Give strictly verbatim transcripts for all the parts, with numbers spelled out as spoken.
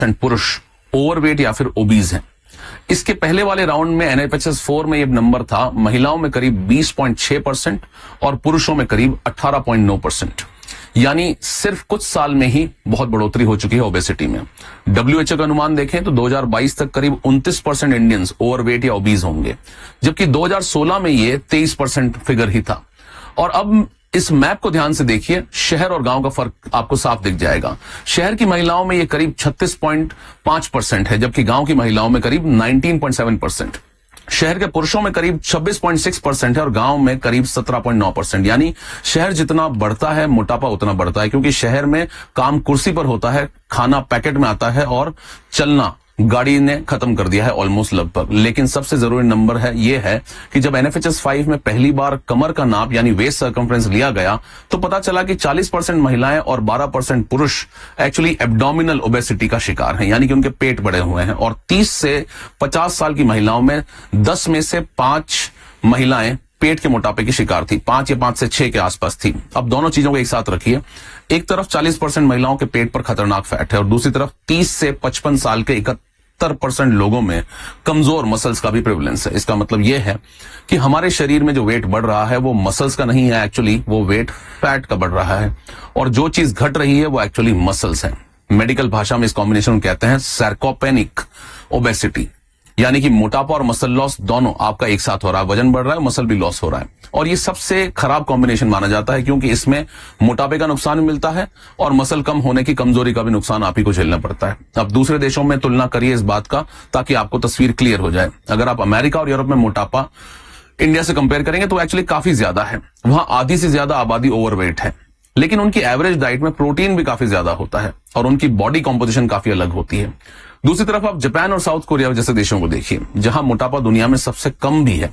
पुरुष ओवरवेट या फिर ओबीज हैं। इसके पहले वाले राउंड में एनएफएचएस फोर में ये नंबर था महिलाओं में करीब बीस पॉइंट छह परसेंट और पुरुषों में करीब अठारह पॉइंट नौ परसेंट। यानी सिर्फ कुछ साल में ही बहुत बढ़ोतरी हो चुकी है ओबेसिटी में। डब्ल्यूएचओ का अनुमान देखें तो दो हज़ार बाईस तक करीब उनतीस परसेंट इंडियंस ओवरवेट या ओबीज होंगे, जबकि दो हज़ार सोलह में ये तेईस परसेंट फिगर ही था। और अब इस मैप को ध्यान से देखिए, शहर और गांव का फर्क आपको साफ दिख जाएगा। शहर की महिलाओं में ये करीब छत्तीस पॉइंट पांच परसेंट है, जबकि गांव की महिलाओं में करीब उन्नीस पॉइंट सात परसेंट। शहर के पुरुषों में करीब छब्बीस पॉइंट छह परसेंट है और गांव में करीब सत्रह पॉइंट नौ परसेंट। यानी शहर जितना बढ़ता है मोटापा उतना बढ़ता है, क्योंकि शहर में काम कुर्सी पर होता है, खाना पैकेट में आता है और चलना गाड़ी ने खत्म कर दिया है ऑलमोस्ट लगभग। लेकिन सबसे जरूरी नंबर है ये है कि जब एनएफएचएस फाइव में पहली बार कमर का नाप यानी वेस्ट सर्कमफ्रेंस लिया गया तो पता चला कि चालीस परसेंट महिलाएं और बारह परसेंट पुरुष एक्चुअली एब्डोमिनल ओबेसिटी का शिकार हैं, यानी कि उनके पेट बड़े हुए हैं। और तीस से पचास साल की महिलाओं में दस में से पांच महिलाएं पेट के मोटापे की शिकार थी, पांच या पांच से छह के आसपास थी। अब दोनों चीजों को एक साथ रखिए, एक तरफ चालीस परसेंट महिलाओं के पेट पर खतरनाक फैट है और दूसरी तरफ तीस से पचपन साल के इकहत्तर परसेंट लोगों में कमजोर मसल्स का भी प्रेवलेंस है। इसका मतलब यह है कि हमारे शरीर में जो वेट बढ़ रहा है वो मसल्स का नहीं है, एक्चुअली वो वेट फैट का बढ़ रहा है, और जो चीज घट रही है वो एक्चुअली मसल्स है। मेडिकल भाषा में इस कॉम्बिनेशन को कहते हैं सार्कोपेनिक ओबेसिटी, यानी कि मोटापा और मसल लॉस दोनों आपका एक साथ हो रहा है, वजन बढ़ रहा है, मसल भी लॉस हो रहा है। और ये सबसे खराब कॉम्बिनेशन माना जाता है, क्योंकि इसमें मोटापे का नुकसान भी मिलता है और मसल कम होने की कमजोरी का भी नुकसान आप ही को झेलना पड़ता है। अब दूसरे देशों में तुलना करिए इस बात का, ताकि आपको तस्वीर क्लियर हो जाए। अगर आप अमेरिका और यूरोप में मोटापा इंडिया से कंपेयर करेंगे तो एक्चुअली काफी ज्यादा है। वहां आधी से ज्यादा आबादी ओवरवेट है, लेकिन उनकी एवरेज डाइट में प्रोटीन भी काफी ज्यादा होता है और उनकी बॉडी कॉम्पोजिशन काफी अलग होती है। दूसरी तरफ आप जापान और साउथ कोरिया जैसे देशों को देखिए, जहां मोटापा दुनिया में सबसे कम भी है,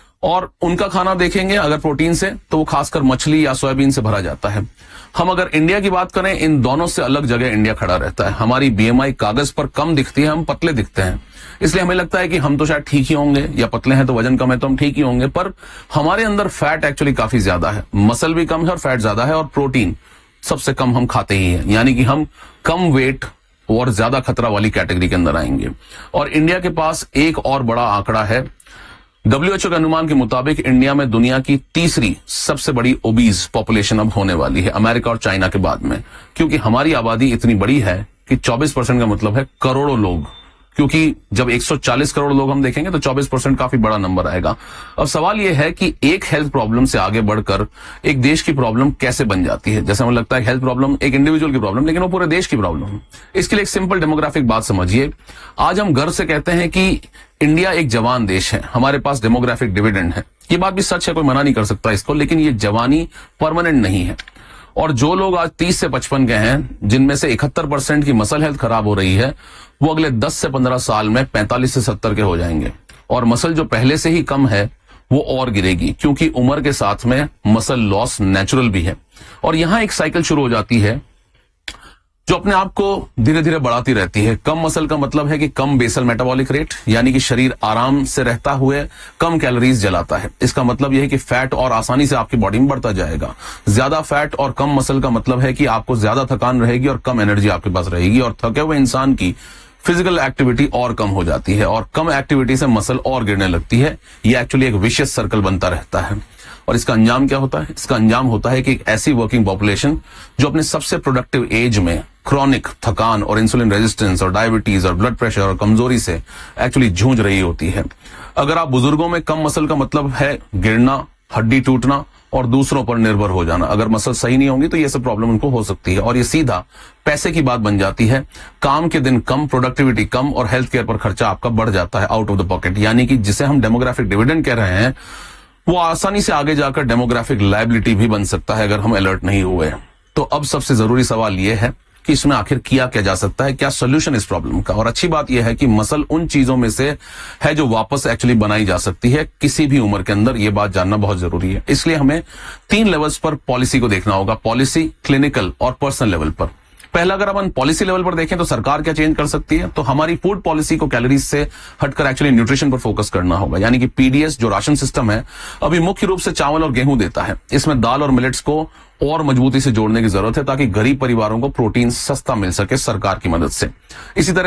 और उनका खाना देखेंगे अगर प्रोटीन से तो वो खासकर मछली या सोयाबीन से भरा जाता है। हम अगर इंडिया की बात करें, इन दोनों से अलग जगह इंडिया खड़ा रहता है। हमारी बीएमआई कागज पर कम दिखती है, हम पतले दिखते हैं, इसलिए हमें लगता है कि हम तो शायद ठीक ही होंगे, या पतले हैं तो वजन कम है तो हम ठीक ही होंगे, पर हमारे अंदर फैट एक्चुअली काफी ज्यादा है। मसल भी कम है और फैट ज्यादा है, और प्रोटीन सबसे कम हम खाते ही हैं, यानी कि हम कम वेट और ज्यादा खतरा वाली कैटेगरी के अंदर आएंगे। और इंडिया के पास एक और बड़ा आंकड़ा है, डब्ल्यूएचओ के अनुमान के मुताबिक इंडिया में दुनिया की तीसरी सबसे बड़ी ओबीज पॉपुलेशन अब होने वाली है, अमेरिका और चाइना के बाद में, क्योंकि हमारी आबादी इतनी बड़ी है कि चौबीस परसेंट का मतलब है करोड़ों लोग, क्योंकि जब एक सौ चालीस करोड़ लोग हम देखेंगे तो चौबीस परसेंट काफी बड़ा नंबर आएगा। अब सवाल यह है कि एक हेल्थ प्रॉब्लम से आगे बढ़कर एक देश की प्रॉब्लम कैसे बन जाती है। जैसे हमें लगता है हेल्थ प्रॉब्लम एक इंडिविजुअल की प्रॉब्लम, लेकिन वो पूरे देश की प्रॉब्लम है। इसके लिए एक सिंपल डेमोग्राफिक बात समझिए। आज हम गर्व से कहते हैं कि इंडिया एक जवान देश है, हमारे पास डेमोग्राफिक डिविडेंड है। ये बात भी सच है, कोई मना नहीं कर सकता इसको, लेकिन ये जवानी परमानेंट नहीं है। और जो लोग आज तीस से पचपन के हैं, जिनमें से इकहत्तर परसेंट की मसल हेल्थ खराब हो रही है, वो अगले दस से पंद्रह साल में पैंतालीस से सत्तर के हो जाएंगे। और मसल जो पहले से ही कम है वो और गिरेगी, क्योंकि उम्र के साथ में मसल लॉस नेचुरल भी है। और यहां एक साइकिल शुरू हो जाती है जो अपने आप को धीरे धीरे बढ़ाती रहती है। कम मसल का मतलब है कि कम बेसल मेटाबॉलिक रेट, यानी कि शरीर आराम से रहता हुए कम कैलोरीज जलाता है। इसका मतलब यह है कि फैट और आसानी से आपकी बॉडी में बढ़ता जाएगा। ज्यादा फैट और कम मसल का मतलब है कि आपको ज्यादा थकान रहेगी और कम एनर्जी आपके पास रहेगी, और थके हुए इंसान की फिजिकल एक्टिविटी और कम हो जाती है, और कम एक्टिविटी से मसल और गिरने लगती है। ये एक्चुअली एक विशियस सर्कल बनता रहता है। और इसका अंजाम क्या होता है? इसका अंजाम होता है कि एक ऐसी वर्किंग पॉपुलेशन जो अपने सबसे प्रोडक्टिव एज में क्रॉनिक थकान और इंसुलिन रेजिस्टेंस और डायबिटीज और ब्लड प्रेशर और कमजोरी से एक्चुअली जूझ रही होती है। अगर आप बुजुर्गों में कम मसल का मतलब है गिरना, हड्डी टूटना और दूसरों पर निर्भर हो जाना। अगर मसल सही नहीं होंगी तो ये सब प्रॉब्लम उनको हो सकती है, और ये सीधा पैसे की बात बन जाती है। काम के दिन कम, प्रोडक्टिविटी कम, और हेल्थ केयर पर खर्चा आपका बढ़ जाता है आउट ऑफ द पॉकेट, यानी कि जिसे हम डेमोग्राफिक डिविडेंड कह रहे हैं, वो आसानी से आगे जाकर डेमोग्राफिक लायबिलिटी भी बन सकता है अगर हम अलर्ट नहीं हुए। तो अब सबसे जरूरी सवाल यह है कि इसमें आखिर किया क्या जा सकता है, क्या सोल्यूशन इस प्रॉब्लम का। और अच्छी बात यह है कि मसल उन चीजों में से है जो वापस एक्चुअली बनाई जा सकती है किसी भी उम्र के अंदर। यह बात जानना बहुत जरूरी है। इसलिए हमें तीन लेवल्स पर पॉलिसी को देखना होगा, पॉलिसी, क्लिनिकल और पर्सनल लेवल पर। पहला अगर अपन पॉलिसी लेवल पर देखें तो सरकार क्या चेंज कर सकती है, तो हमारी फूड पॉलिसी को कैलोरीज से हटकर एक्चुअली न्यूट्रिशन पर फोकस करना होगा। यानी कि पीडीएस जो राशन सिस्टम है अभी मुख्य रूप से चावल और गेहूं देता है, इसमें दाल और मिलेट्स को और मजबूती से जोड़ने की जरूरत है ताकि गरीब परिवारों को प्रोटीन सस्ता मिल सके सरकार की मदद से। इसी तरह